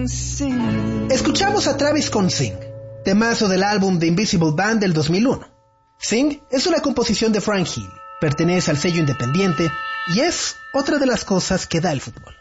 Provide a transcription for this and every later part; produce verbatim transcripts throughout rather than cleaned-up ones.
Escuchamos a Travis con Sing, temazo del álbum The Invisible Band del dos mil uno. Sing es una composición de Frank Hill, pertenece al sello independiente y es otra de las cosas que da el fútbol.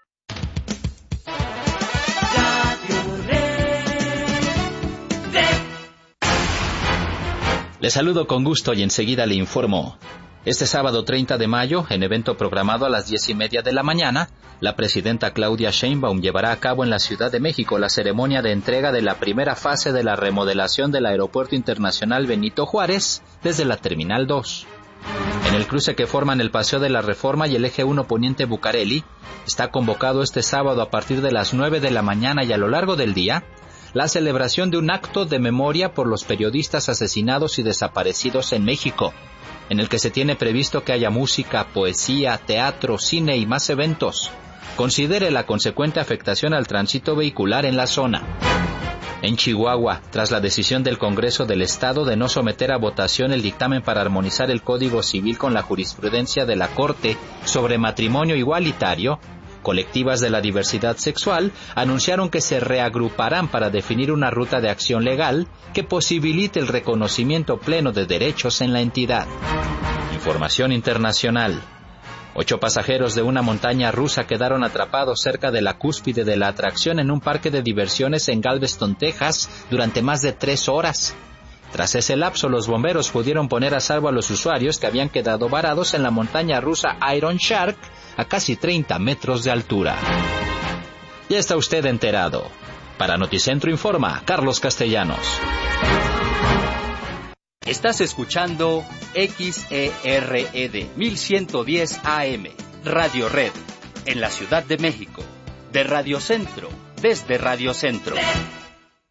Le saludo con gusto y enseguida le informo. Este sábado treinta de mayo, en evento programado a las diez y media de la mañana, la presidenta Claudia Sheinbaum llevará a cabo en la Ciudad de México la ceremonia de entrega de la primera fase de la remodelación del Aeropuerto Internacional Benito Juárez desde la Terminal dos. En el cruce que forman el Paseo de la Reforma y el Eje uno Poniente Bucareli, está convocado este sábado a partir de las nueve de la mañana y a lo largo del día, la celebración de un acto de memoria por los periodistas asesinados y desaparecidos en México, en el que se tiene previsto que haya música, poesía, teatro, cine y más eventos. Considere la consecuente afectación al tránsito vehicular en la zona. En Chihuahua, tras la decisión del Congreso del Estado de no someter a votación el dictamen para armonizar el Código Civil con la jurisprudencia de la Corte sobre matrimonio igualitario, colectivas de la diversidad sexual anunciaron que se reagruparán para definir una ruta de acción legal que posibilite el reconocimiento pleno de derechos en la entidad. Información internacional. Ocho pasajeros de una montaña rusa quedaron atrapados cerca de la cúspide de la atracción en un parque de diversiones en Galveston, Texas, durante más de tres horas. Tras ese lapso, los bomberos pudieron poner a salvo a los usuarios que habían quedado varados en la montaña rusa Iron Shark a casi treinta metros de altura. Ya está usted enterado. Para Noticentro informa Carlos Castellanos. Estás escuchando X E R E D mil ciento diez A M, Radio Red, en la Ciudad de México, de Radio Centro, desde Radio Centro.